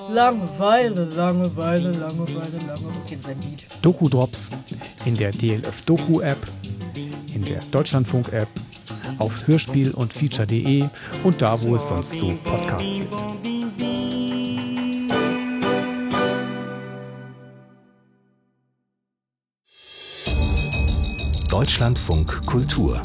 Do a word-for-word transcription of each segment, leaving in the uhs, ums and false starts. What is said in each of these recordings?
Langeweile, Langeweile, Langeweile, Langeweile. Okay, das ist ein Lied. Doku-Drops in der D L F Doku-App, in der Deutschlandfunk-App, auf Hörspiel und Feature punkt de und da, wo es sonst so Podcasts gibt. Deutschlandfunk Kultur.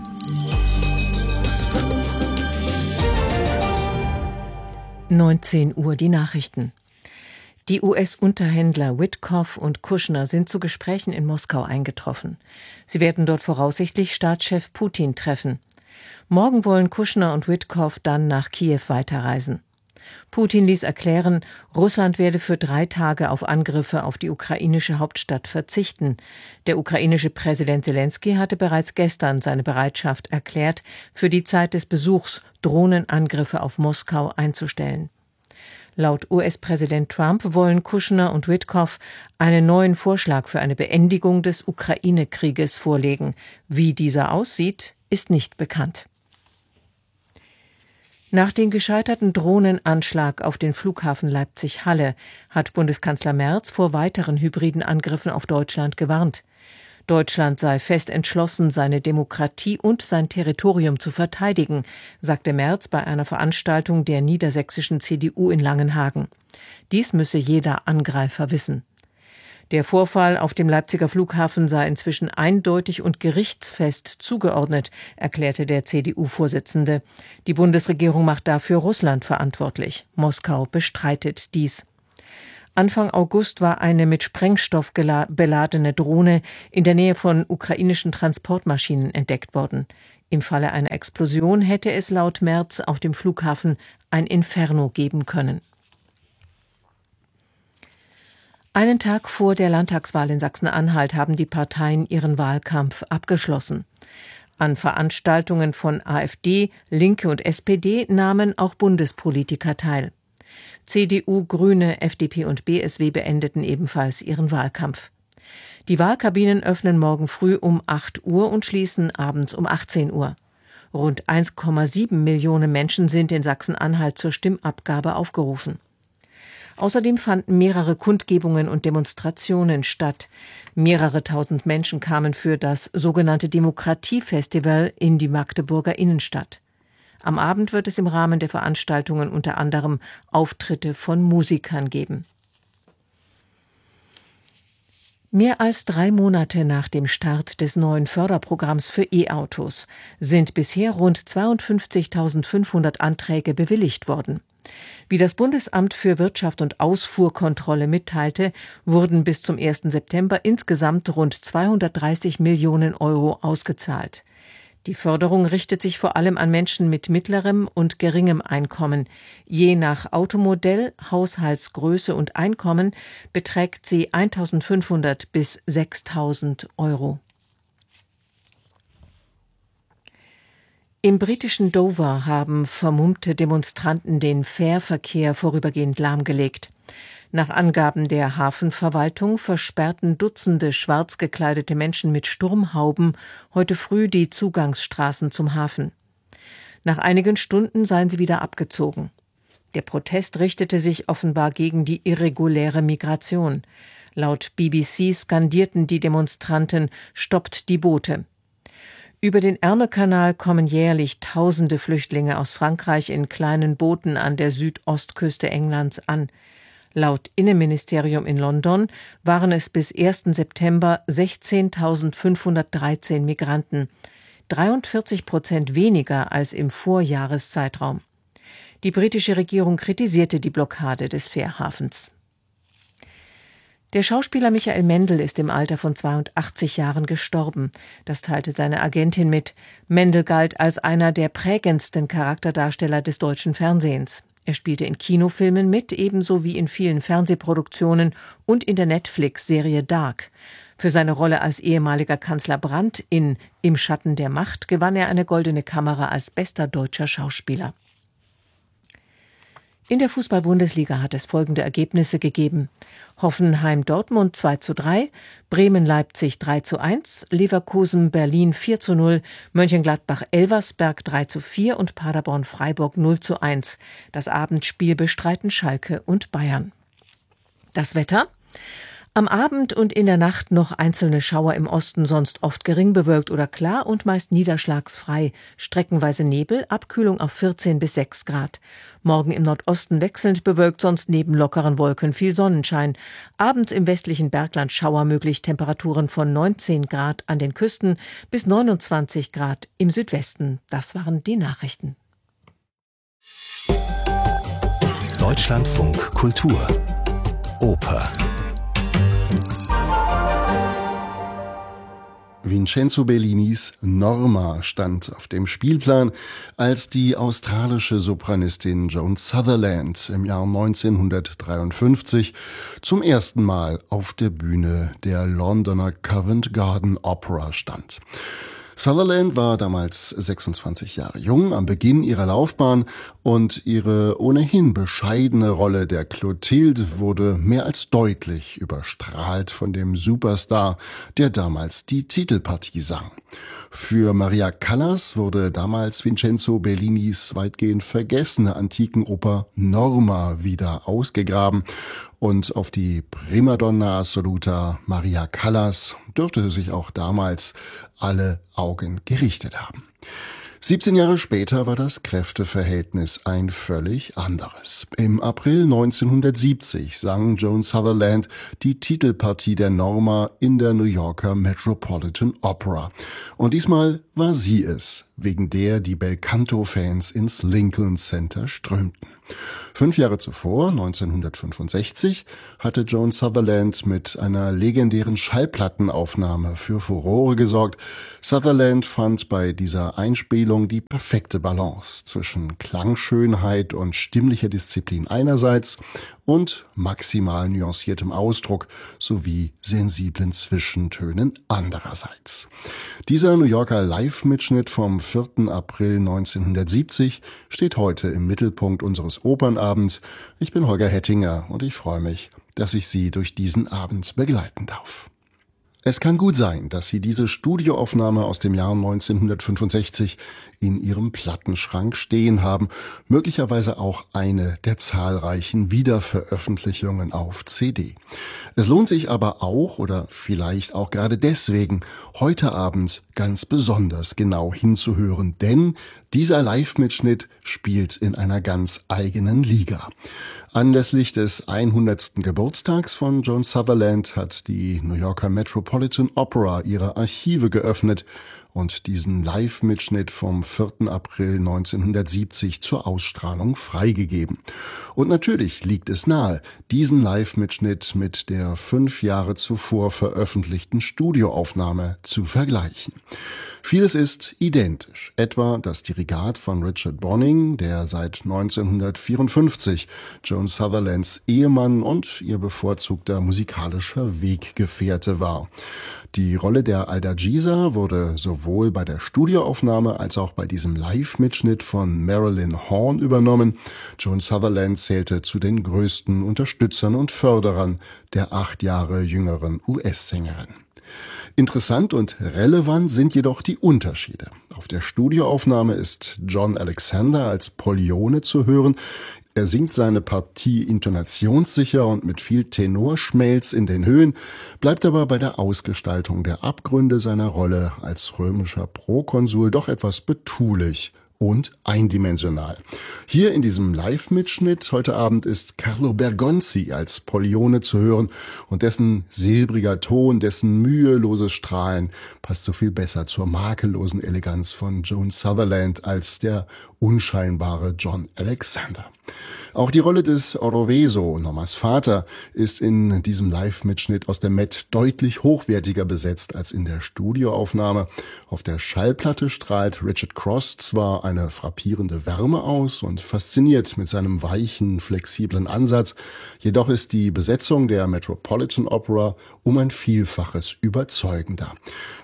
neunzehn Uhr die Nachrichten. Die U S-Unterhändler Witkoff und Kushner sind zu Gesprächen in Moskau eingetroffen. Sie werden dort voraussichtlich Staatschef Putin treffen. Morgen wollen Kushner und Witkoff dann nach Kiew weiterreisen. Putin ließ erklären, Russland werde für drei Tage auf Angriffe auf die ukrainische Hauptstadt verzichten. Der ukrainische Präsident Selenskyj hatte bereits gestern seine Bereitschaft erklärt, für die Zeit des Besuchs Drohnenangriffe auf Moskau einzustellen. Laut U S-Präsident Trump wollen Kushner und Witkoff einen neuen Vorschlag für eine Beendigung des Ukraine-Krieges vorlegen. Wie dieser aussieht, ist nicht bekannt. Nach dem gescheiterten Drohnenanschlag auf den Flughafen Leipzig-Halle hat Bundeskanzler Merz vor weiteren hybriden Angriffen auf Deutschland gewarnt. Deutschland sei fest entschlossen, seine Demokratie und sein Territorium zu verteidigen, sagte Merz bei einer Veranstaltung der niedersächsischen C D U in Langenhagen. Dies müsse jeder Angreifer wissen. Der Vorfall auf dem Leipziger Flughafen sei inzwischen eindeutig und gerichtsfest zugeordnet, erklärte der C D U-Vorsitzende. Die Bundesregierung macht dafür Russland verantwortlich. Moskau bestreitet dies. Anfang August war eine mit Sprengstoff beladene Drohne in der Nähe von ukrainischen Transportmaschinen entdeckt worden. Im Falle einer Explosion hätte es laut Merz auf dem Flughafen ein Inferno geben können. Einen Tag vor der Landtagswahl in Sachsen-Anhalt haben die Parteien ihren Wahlkampf abgeschlossen. An Veranstaltungen von AfD, Linke und S P D nahmen auch Bundespolitiker teil. C D U, Grüne, F D P und B S W beendeten ebenfalls ihren Wahlkampf. Die Wahlkabinen öffnen morgen früh um acht Uhr und schließen abends um achtzehn Uhr. Rund eins Komma sieben Millionen Menschen sind in Sachsen-Anhalt zur Stimmabgabe aufgerufen. Außerdem fanden mehrere Kundgebungen und Demonstrationen statt. Mehrere tausend Menschen kamen für das sogenannte Demokratiefestival in die Magdeburger Innenstadt. Am Abend wird es im Rahmen der Veranstaltungen unter anderem Auftritte von Musikern geben. Mehr als drei Monate nach dem Start des neuen Förderprogramms für E-Autos sind bisher rund zweiundfünfzigtausendfünfhundert Anträge bewilligt worden. Wie das Bundesamt für Wirtschaft und Ausfuhrkontrolle mitteilte, wurden bis zum ersten September insgesamt rund zweihundertdreißig Millionen Euro ausgezahlt. Die Förderung richtet sich vor allem an Menschen mit mittlerem und geringem Einkommen. Je nach Automodell, Haushaltsgröße und Einkommen beträgt sie eintausendfünfhundert bis sechstausend Euro. Im britischen Dover haben vermummte Demonstranten den Fährverkehr vorübergehend lahmgelegt. Nach Angaben der Hafenverwaltung versperrten Dutzende schwarz gekleidete Menschen mit Sturmhauben heute früh die Zugangsstraßen zum Hafen. Nach einigen Stunden seien sie wieder abgezogen. Der Protest richtete sich offenbar gegen die irreguläre Migration. Laut B B C skandierten die Demonstranten: Stoppt die Boote! Über den Ärmelkanal kommen jährlich tausende Flüchtlinge aus Frankreich in kleinen Booten an der Südostküste Englands an. Laut Innenministerium in London waren es bis ersten September sechzehntausendfünfhundertdreizehn Migranten, dreiundvierzig Prozent weniger als im Vorjahreszeitraum. Die britische Regierung kritisierte die Blockade des Fährhafens. Der Schauspieler Michael Mendl ist im Alter von zweiundachtzig Jahren gestorben. Das teilte seine Agentin mit. Mendl galt als einer der prägendsten Charakterdarsteller des deutschen Fernsehens. Er spielte in Kinofilmen mit, ebenso wie in vielen Fernsehproduktionen und in der Netflix-Serie Dark. Für seine Rolle als ehemaliger Kanzler Brandt in Im Schatten der Macht gewann er eine Goldene Kamera als bester deutscher Schauspieler. In der Fußball-Bundesliga hat es folgende Ergebnisse gegeben: Hoffenheim-Dortmund zwei zu drei, Bremen-Leipzig drei zu eins, Leverkusen-Berlin vier zu null, Mönchengladbach-Elversberg drei zu vier und Paderborn-Freiburg null zu eins. Das Abendspiel bestreiten Schalke und Bayern. Das Wetter: Am Abend und in der Nacht noch einzelne Schauer im Osten, sonst oft gering bewölkt oder klar und meist niederschlagsfrei. Streckenweise Nebel, Abkühlung auf vierzehn bis sechs Grad. Morgen im Nordosten wechselnd bewölkt, sonst neben lockeren Wolken viel Sonnenschein. Abends im westlichen Bergland Schauer möglich, Temperaturen von neunzehn Grad an den Küsten bis neunundzwanzig Grad im Südwesten. Das waren die Nachrichten. Deutschlandfunk Kultur Oper. Vincenzo Bellinis Norma stand auf dem Spielplan, als die australische Sopranistin Joan Sutherland im Jahr neunzehnhundertdreiundfünfzig zum ersten Mal auf der Bühne der Londoner Covent Garden Opera stand. Sutherland war damals sechsundzwanzig Jahre jung, am Beginn ihrer Laufbahn, und ihre ohnehin bescheidene Rolle der Clotilde wurde mehr als deutlich überstrahlt von dem Superstar, der damals die Titelpartie sang. Für Maria Callas wurde damals Vincenzo Bellinis weitgehend vergessene Antikenoper Norma wieder ausgegraben, und auf die Primadonna assoluta Maria Callas dürfte sich auch damals alle Augen gerichtet haben. siebzehn Jahre später war das Kräfteverhältnis ein völlig anderes. Im April neunzehnhundertsiebzig sang Joan Sutherland die Titelpartie der Norma in der New Yorker Metropolitan Opera. Und diesmal war sie es, wegen der die Belcanto-Fans ins Lincoln Center strömten. Fünf Jahre zuvor, neunzehnhundertfünfundsechzig, hatte Joan Sutherland mit einer legendären Schallplattenaufnahme für Furore gesorgt. Sutherland fand bei dieser Einspielung die perfekte Balance zwischen Klangschönheit und stimmlicher Disziplin einerseits und maximal nuanciertem Ausdruck sowie sensiblen Zwischentönen andererseits. Dieser New Yorker Live-Mitschnitt vom vierten April neunzehnhundertsiebzig steht heute im Mittelpunkt unseres Opernabends. Ich bin Holger Hettinger und ich freue mich, dass ich Sie durch diesen Abend begleiten darf. Es kann gut sein, dass Sie diese Studioaufnahme aus dem Jahr neunzehnhundertfünfundsechzig in Ihrem Plattenschrank stehen haben, möglicherweise auch eine der zahlreichen Wiederveröffentlichungen auf C D. Es lohnt sich aber auch, oder vielleicht auch gerade deswegen, heute Abend ganz besonders genau hinzuhören, denn dieser Live-Mitschnitt spielt in einer ganz eigenen Liga. Anlässlich des hundertsten Geburtstags von Joan Sutherland hat die New Yorker Metropolitan Opera ihre Archive geöffnet und diesen Live-Mitschnitt vom vierten April neunzehnhundertsiebzig zur Ausstrahlung freigegeben. Und natürlich liegt es nahe, diesen Live-Mitschnitt mit der fünf Jahre zuvor veröffentlichten Studioaufnahme zu vergleichen. Vieles ist identisch, etwa das Dirigat von Richard Bonning, der seit neunzehnhundertvierundfünfzig Joan Sutherlands Ehemann und ihr bevorzugter musikalischer Weggefährte war. Die Rolle der Adagisa wurde sowohl bei der Studioaufnahme als auch bei diesem Live-Mitschnitt von Marilyn Horne übernommen. Joan Sutherland zählte zu den größten Unterstützern und Förderern der acht Jahre jüngeren U S-Sängerin. Interessant und relevant sind jedoch die Unterschiede. Auf der Studioaufnahme ist John Alexander als Pollione zu hören. Er singt seine Partie intonationssicher und mit viel Tenorschmelz in den Höhen, bleibt aber bei der Ausgestaltung der Abgründe seiner Rolle als römischer Prokonsul doch etwas betulich und eindimensional. Hier in diesem Live-Mitschnitt heute Abend ist Carlo Bergonzi als Pollione zu hören und dessen silbriger Ton, dessen müheloses Strahlen passt so viel besser zur makellosen Eleganz von Joan Sutherland als der unscheinbare John Alexander. Auch die Rolle des Oroveso, Normas Vater, ist in diesem Live-Mitschnitt aus der Met deutlich hochwertiger besetzt als in der Studioaufnahme. Auf der Schallplatte strahlt Richard Cross zwar eine frappierende Wärme aus und fasziniert mit seinem weichen, flexiblen Ansatz, jedoch ist die Besetzung der Metropolitan Opera um ein Vielfaches überzeugender.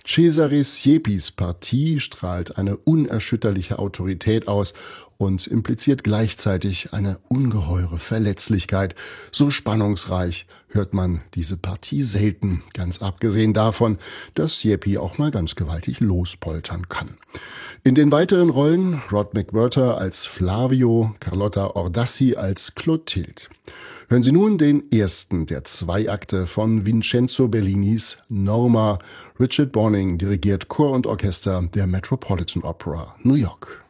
Cesare Siepis Partie strahlt eine unerschütterliche Autorität aus und impliziert gleichzeitig eine ungeheure Verletzlichkeit. So spannungsreich hört man diese Partie selten, ganz abgesehen davon, dass Siepi auch mal ganz gewaltig lospoltern kann. In den weiteren Rollen Rod McWhirter als Flavio, Carlotta Ordassi als Clotilde. Hören Sie nun den ersten der zwei Akte von Vincenzo Bellinis Norma. Richard Bonning dirigiert Chor und Orchester der Metropolitan Opera New York.